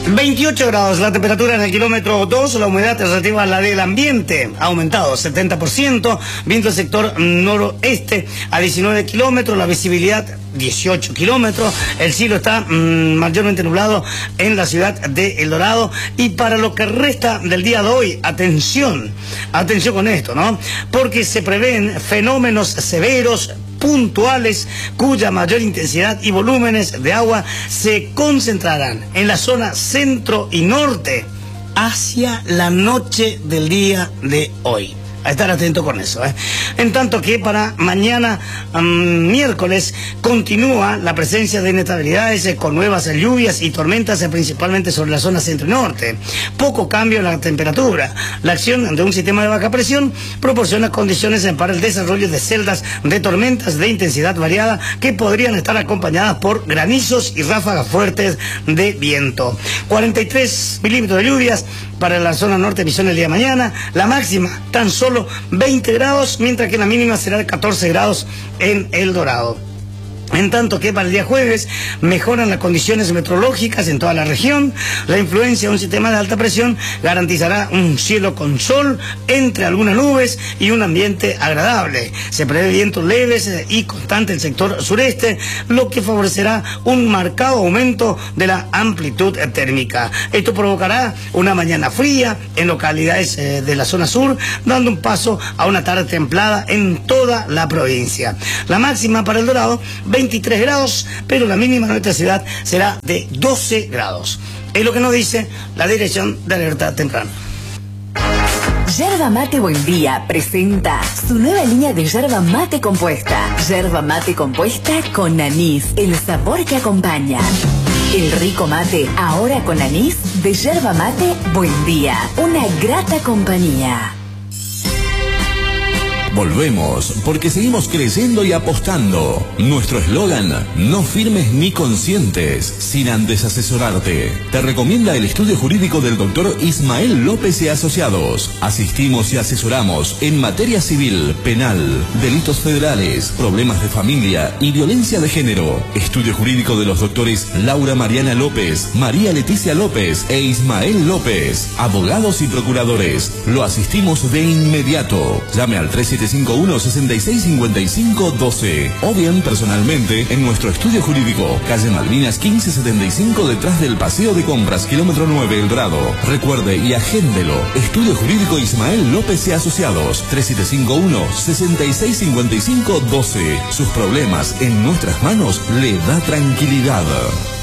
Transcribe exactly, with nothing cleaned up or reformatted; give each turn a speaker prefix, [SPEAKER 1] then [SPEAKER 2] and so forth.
[SPEAKER 1] veintiocho grados la temperatura en el kilómetro dos, la humedad relativa a la del ambiente ha aumentado setenta por ciento, viento del sector noroeste a diecinueve kilómetros, la visibilidad dieciocho kilómetros, el cielo está mmm, mayormente nublado en la ciudad de El Dorado. Y para lo que resta del día de hoy, atención, atención con esto, ¿no? Porque se prevén fenómenos severos, puntuales, cuya mayor intensidad y volúmenes de agua se concentrarán en la zona centro y norte hacia la noche del día de hoy. A estar atento con eso, ¿eh? En tanto que para mañana, um, miércoles, continúa la presencia de inestabilidades eh, con nuevas lluvias y tormentas, eh, principalmente sobre la zona centro y norte. Poco cambio en la temperatura. La acción de un sistema de baja presión proporciona condiciones eh, para el desarrollo de celdas de tormentas de intensidad variada que podrían estar acompañadas por granizos y ráfagas fuertes de viento. cuarenta y tres milímetros de lluvias para la zona norte de Misiones el día de mañana. La máxima tan solo veinte grados, mientras que la mínima será de catorce grados en El Dorado. En tanto que para el día jueves mejoran las condiciones meteorológicas en toda la región. La influencia de un sistema de alta presión garantizará un cielo con sol entre algunas nubes y un ambiente agradable. Se prevé vientos leves y constantes en el sector sureste, lo que favorecerá un marcado aumento de la amplitud térmica. Esto provocará una mañana fría en localidades de la zona sur, dando un paso a una tarde templada en toda la provincia. La máxima para El Dorado, veintitrés grados, pero la mínima de nuestra ciudad será de doce grados. Es lo que nos dice la Dirección de Alerta Temprana.
[SPEAKER 2] Yerba Mate Buen Día presenta su nueva línea de yerba mate compuesta. Yerba mate compuesta con anís, el sabor que acompaña. El rico mate, ahora con anís, de Yerba Mate Buen Día. Una grata compañía.
[SPEAKER 3] Volvemos, porque seguimos creyendo y apostando. Nuestro eslogan, no firmes ni consientes, sin antes asesorarte. Te recomienda el estudio jurídico del doctor Ismael López y Asociados. Asistimos y asesoramos en materia civil, penal, delitos federales, problemas de familia y violencia de género. Estudio jurídico de los doctores Laura Mariana López, María Leticia López e Ismael López. Abogados y procuradores. Lo asistimos de inmediato. Llame al tres siete cinco uno, seis seis cinco cinco uno dos o bien personalmente en nuestro estudio jurídico, calle Malvinas quince setenta y cinco, detrás del Paseo de Compras, kilómetro nueve, El Dorado. Recuerde y agéndelo. Estudio Jurídico Ismael López y Asociados, tres siete cinco uno, seis seis cinco cinco uno dos. Sus problemas en nuestras manos le da tranquilidad.